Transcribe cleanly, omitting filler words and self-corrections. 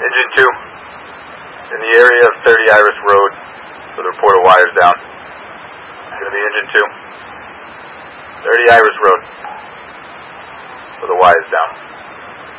Engine 2, in the area of 30 Iris Road, for the report of wires down. It's going to be Engine 2, 30 Iris Road, for the wires down.